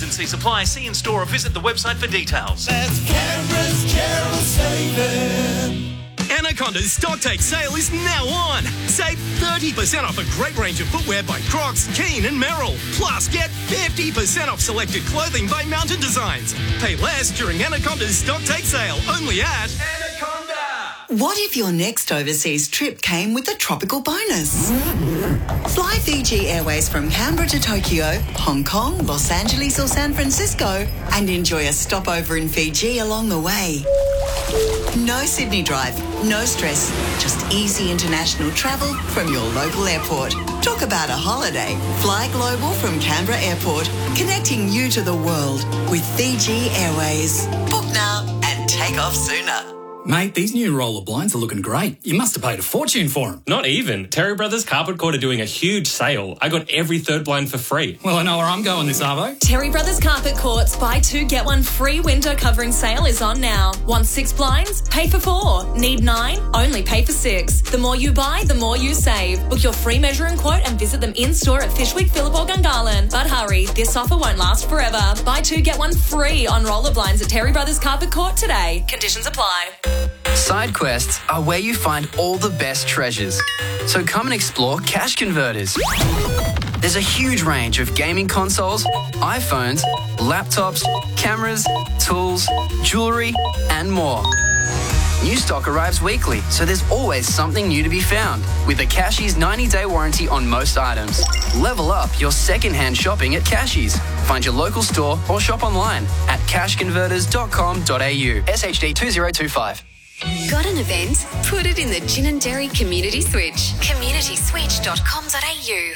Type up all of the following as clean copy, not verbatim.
Emergency supply. See in store or visit the website for details. That's Canberra's General Saving. Anaconda's Stocktake sale is now on. Save 30% off a great range of footwear by Crocs, Keen and Merrell. Plus, get 50% off selected clothing by Mountain Designs. Pay less during Anaconda's Stocktake sale, only at Anaconda. What if your next overseas trip came with a tropical bonus? Fly Fiji Airways from Canberra to Tokyo, Hong Kong, Los Angeles or San Francisco and enjoy a stopover in Fiji along the way. No Sydney drive, no stress, just easy international travel from your local airport. Talk about a holiday. Fly global from Canberra Airport, connecting you to the world with Fiji Airways. Book now and take off sooner. Mate, these new roller blinds are looking great. You must have paid a fortune for them. Not even. Terry Brothers Carpet Court are doing a huge sale. I got every third blind for free. Well, I know where I'm going this arvo. Terry Brothers Carpet Court's buy two, get one free window covering sale is on now. Want 6 blinds? Pay for 4. Need 9? Only pay for 6. The more you buy, the more you save. Book your free measure and quote and visit them in store at Fishwick, Phillip or Gungahlin. But hurry, this offer won't last forever. Buy 2, get 1 free on roller blinds at Terry Brothers Carpet Court today. Conditions apply. Side quests are where you find all the best treasures. So come and explore Cash Converters. There's a huge range of gaming consoles, iPhones, laptops, cameras, tools, jewellery, and more. New stock arrives weekly, so there's always something new to be found. With a Cashies 90-day warranty on most items. Level up your second-hand shopping at Cashies. Find your local store or shop online at cashconverters.com.au. SHD 2025. Got an event? Put it in the Gin and Dairy Community Switch. communityswitch.com.au.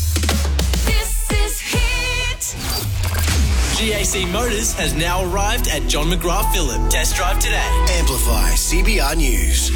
This is Hit. GAC Motors has now arrived at John McGrath Phillip. Test drive today. Amplify CBR News.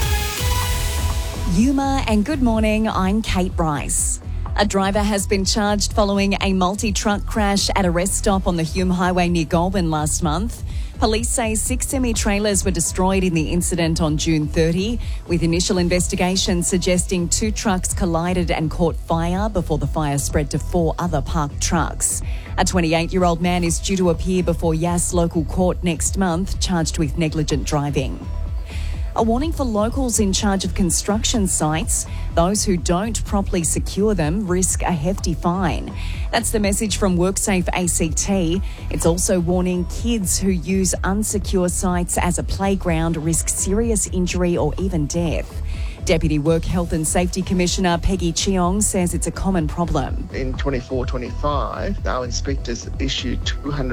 Yuma and good morning, I'm Kate Bryce. A driver has been charged following a multi-truck crash at a rest stop on the Hume Highway near Goulburn last month. Police say 6 semi-trailers were destroyed in the incident on June 30, with initial investigations suggesting 2 trucks collided and caught fire before the fire spread to 4 other parked trucks. A 28-year-old man is due to appear before Yass local court next month, charged with negligent driving. A warning for locals in charge of construction sites. Those who don't properly secure them risk a hefty fine. That's the message from WorkSafe ACT. It's also warning kids who use unsecure sites as a playground risk serious injury or even death. Deputy Work Health and Safety Commissioner Peggy Cheong says it's a common problem. In 24-25, our inspectors issued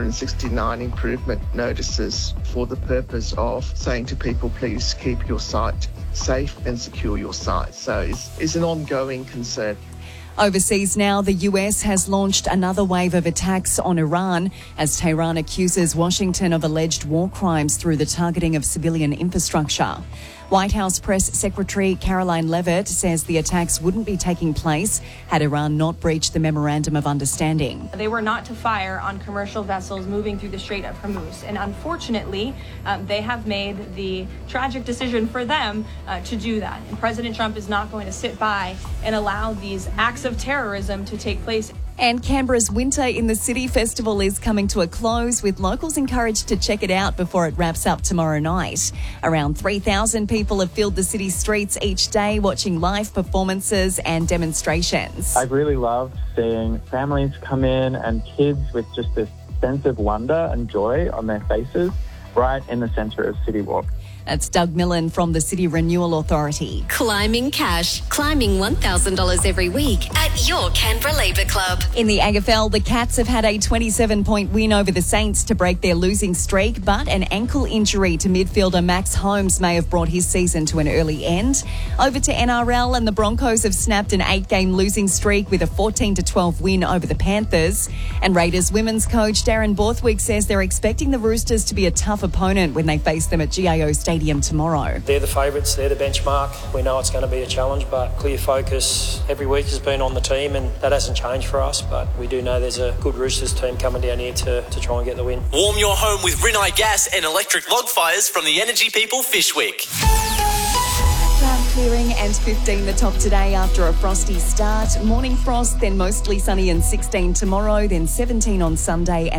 269 improvement notices for the purpose of saying to people, please keep your site safe and secure your site. So it's an ongoing concern. Overseas now, the US has launched another wave of attacks on Iran as Tehran accuses Washington of alleged war crimes through the targeting of civilian infrastructure. White House Press Secretary Caroline Leavitt says the attacks wouldn't be taking place had Iran not breached the Memorandum of Understanding. They were not to fire on commercial vessels moving through the Strait of Hormuz. And unfortunately, they have made the tragic decision for them to do that. And President Trump is not going to sit by and allow these acts of terrorism to take place. And Canberra's Winter in the City Festival is coming to a close, with locals encouraged to check it out before it wraps up tomorrow night. Around 3,000 people have filled the city streets each day watching live performances and demonstrations. I've really loved seeing families come in and kids with just this sense of wonder and joy on their faces right in the centre of City Walk. That's Doug Millen from the City Renewal Authority. Climbing cash. Climbing $1,000 every week at your Canberra Labour Club. In the AFL, the Cats have had a 27-point win over the Saints to break their losing streak, but an ankle injury to midfielder Max Holmes may have brought his season to an early end. Over to NRL, and the Broncos have snapped an 8-game losing streak with a 14-12 win over the Panthers. And Raiders women's coach Darren Borthwick says they're expecting the Roosters to be a tough opponent when they face them at GIO Stadium tomorrow. They're the favourites, they're the benchmark. We know it's going to be a challenge, but clear focus every week has been on the team, and that hasn't changed for us, but we do know there's a good Roosters team coming down here to try and get the win. Warm your home with Rinnai gas and electric log fires from the Energy People Fishwick. Cloud clearing and 15 the top today after a frosty start. Morning frost, then mostly sunny and 16 tomorrow, then 17 on Sunday.